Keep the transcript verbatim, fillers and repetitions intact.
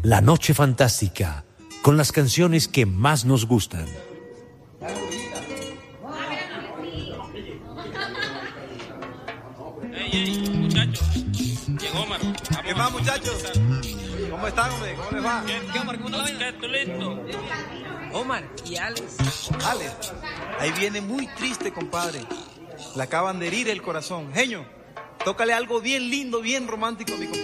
La Noche Fantástica, con las canciones que más nos gustan. Ey, ey, muchachos, llegó Omar. Vamos. ¿Qué más, muchachos? ¿Cómo están, hombre? ¿Cómo les va? ¿Qué, qué Omar? ¿Cómo te la vaina? ¿Tú listo? Omar y Alex. Alex, ahí viene muy triste, compadre. Le acaban de herir el corazón. Genio, tócale algo bien lindo, bien romántico a mi compadre.